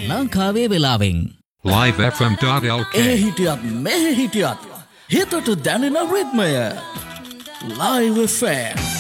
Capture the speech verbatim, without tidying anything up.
ලංකාවේ වෙලාවෙන් live f m dot l k ඒ හිටියත් මෙහෙ හිටියත් හිතට දැනෙන රිද්මය live F M